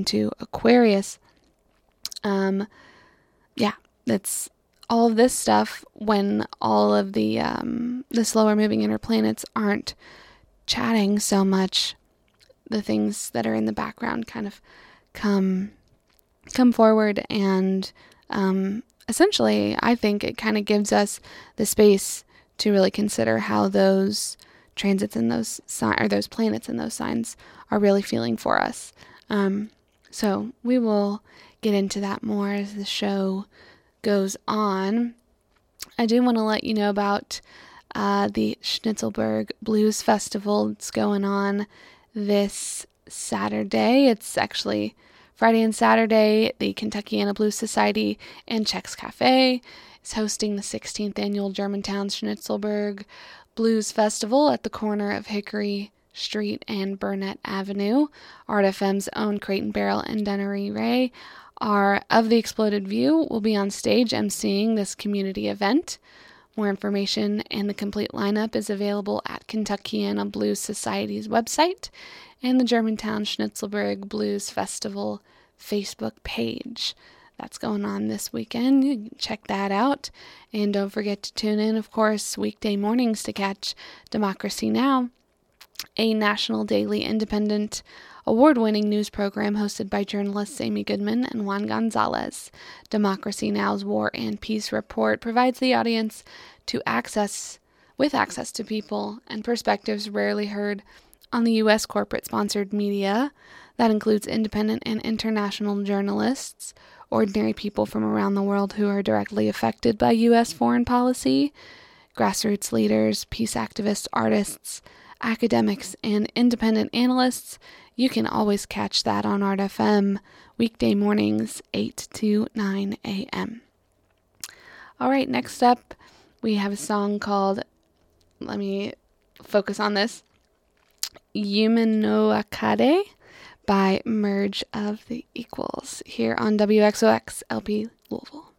into Aquarius. That's all of this stuff when all of the slower moving inner planets aren't chatting so much. The things that are in the background kind of come forward, and essentially, I think it kind of gives us the space to really consider how those transits in those those planets in those signs are really feeling for us. So we will get into that more as the show goes on. I do want to let you know about the Schnitzelburg Blues Festival. It's going on this Saturday. It's actually Friday and Saturday. The Kentuckiana Blues Society and Chex Cafe is hosting the 16th annual Germantown Schnitzelburg Blues Festival at the corner of Hickory Street and Burnett Avenue. Art FM's own Crate and Barrel and Dunnery Ray are of the Exploded View will be on stage emceeing this community event. More information and the complete lineup is available at Kentuckiana Blues Society's website and the Germantown Schnitzelburg Blues Festival Facebook page. That's going on this weekend. You can check that out. And don't forget to tune in, of course, weekday mornings to catch Democracy Now!, a national daily independent award-winning news program hosted by journalists Amy Goodman and Juan Gonzalez. Democracy Now!'s War and Peace Report provides the audience access to people and perspectives rarely heard on the U.S. corporate-sponsored media. That includes independent and international journalists, ordinary people from around the world who are directly affected by U.S. foreign policy, grassroots leaders, peace activists, artists, academics, and independent analysts. You can always catch that on Art FM weekday mornings, 8 to 9 a.m. All right, next up, we have a song called, let me focus on this, Yume no Akade by Merge of the Equals here on WXOX LP Louisville.